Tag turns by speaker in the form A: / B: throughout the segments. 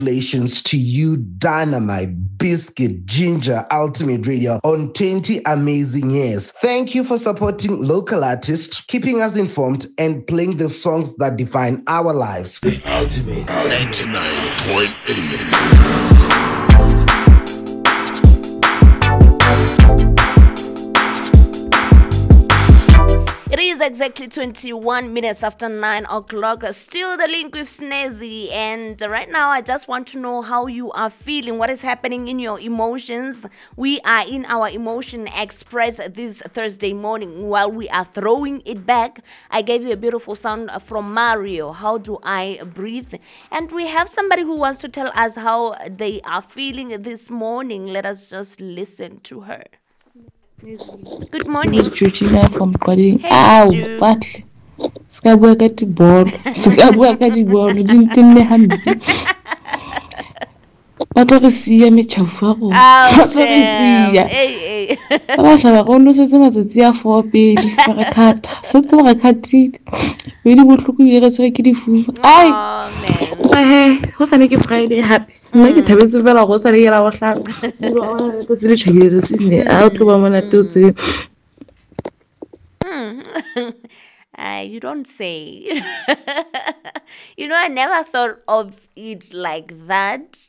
A: Congratulations to you, Dynamite, Biscuit, Ginger, Ultimate Radio on 20 amazing years. Thank you for supporting local artists, keeping us informed, and playing the songs that define our lives.
B: Ultimate 99.8.
C: It is exactly 21 minutes after 9 o'clock. Still the link with Snazzy. And right now, I just want to know how you are feeling. What is happening in your emotions? We are in our Emotion Express this Thursday morning. While we are throwing it back, I gave you a beautiful sound from Mario. How do I breathe? And we have somebody who wants to tell us how they are feeling this morning. Let us just listen to her. Good morning.
D: This is Georgina from Quading.
C: Hey,
D: Ow,
C: Ju.
D: what? Skabua ka tibolo. Skabua ka tibolo. Dintinne hambi. Ba tlo re sia metšhafo ya rona. Ba tlo re sia. Ba batla ba gono setse matsatsi a 4 pedi ba re khata. Setse ba re khatile. Be di botlhoko di re tshwere ke difuba. Ai. Go sane ke Friday happy. Nna ke thabetse fela go sane ke la go hlaka. Mo ba bona go tsile tshebetse tsene. A o tlo ba mona totse.
C: You don't say. I never thought of it like that.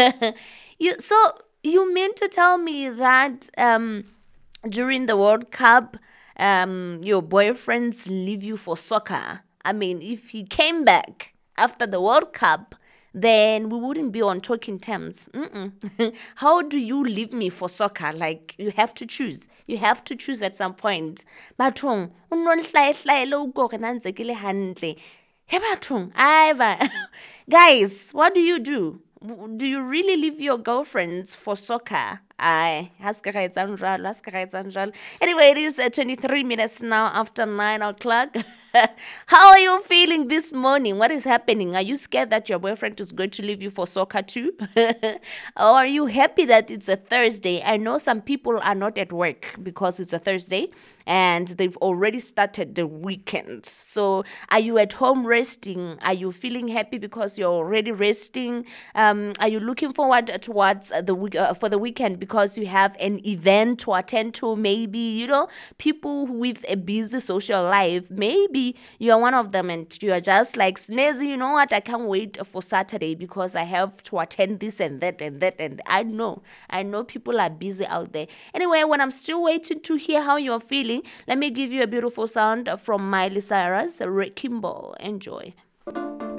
C: You mean to tell me that during the World Cup, your boyfriends leave you for soccer? I mean, if he came back after the World Cup, then we wouldn't be on talking terms. How do you leave me for soccer? Like, you have to choose. You have to choose at some point. Bathong, guys, what do you do? Do you really leave your girlfriends for soccer? Anyway, it is 23 minutes now after 9 o'clock. How are you feeling this morning? What is happening? Are you scared that your boyfriend is going to leave you for soccer too? Or are you happy that it's a Thursday? I know some people are not at work because it's a Thursday and they've already started the weekend. So are you at home resting? Are you feeling happy because you're already resting? Are you looking forward towards for the weekend because you have an event to attend to? Maybe, people with a busy social life. Maybe you are one of them and you are just like, Snazzy, you know what? I can't wait for Saturday because I have to attend this and that and that. And I know people are busy out there. Anyway, when I'm still waiting to hear how you're feeling, let me give you a beautiful sound from Miley Cyrus, Wrecking Ball. Enjoy.